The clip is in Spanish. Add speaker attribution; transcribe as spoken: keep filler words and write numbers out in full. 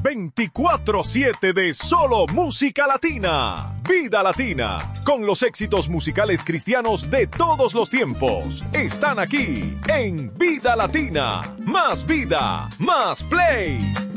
Speaker 1: veinticuatro siete de solo música latina. Vida Latina, con los éxitos musicales cristianos de todos los tiempos. Están aquí en Vida Latina. Más vida, más play.